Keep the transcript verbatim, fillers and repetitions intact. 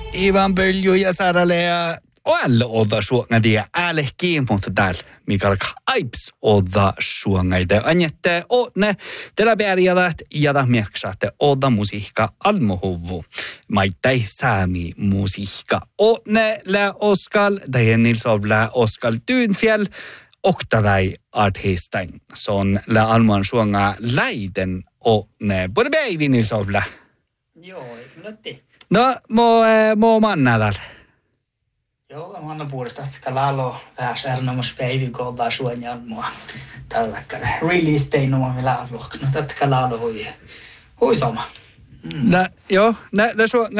Ivan Pölju ja Sara-Lea oälle odda suongadia ääle kiimonta täällä, mikä aips odda suongaida. Anjette ne tällä pärjätä ja merksaatte odda musiikka almohuvu. Maittai saami musiikka. Ne lä oskal, dagen nilsovla oskal tyynfjäll, oktadai artistain. Son lä almoan suonga läiden o ne både päivin nilsovla. Joo, ei No, mo, mo manna täällä. Joo, mä annan puolesta, että kalalo vähän särnomus päivin kohtaa suonjaan mua tällä kertaa. Release day numma millä avlohk. No tätä kalalo hui, hui sama. Mm. Nä, joo, nä, nä